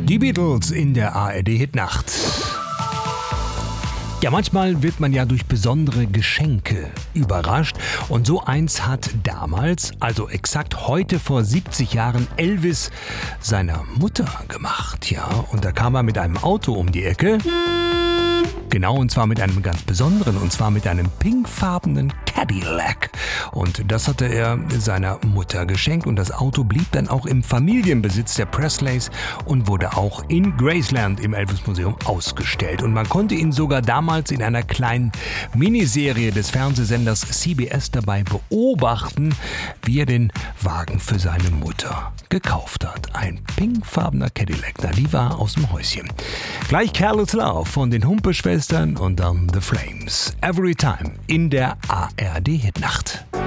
Die Beatles in der ARD-Hitnacht. Ja, manchmal wird man ja durch besondere Geschenke überrascht. Und so eins hat damals, also exakt heute vor 70 Jahren, Elvis seiner Mutter gemacht. Ja, und da kam er mit einem Auto um die Ecke. Genau, und zwar mit einem ganz besonderen, und zwar mit einem pinkfarbenen Cadillac. Und das hatte er seiner Mutter geschenkt und das Auto blieb dann auch im Familienbesitz der Presleys und wurde auch in Graceland im Elvis-Museum ausgestellt. Und man konnte ihn sogar damals in einer kleinen Miniserie des Fernsehsenders CBS dabei beobachten, wie er den Wagen für seine Mutter gekauft hat. Ein pinkfarbener Cadillac, na, die war aus dem Häuschen. Gleich Careless Love von den Humpe-Schwestern und dann The Flames. Every Time in der ARD-Hitnacht.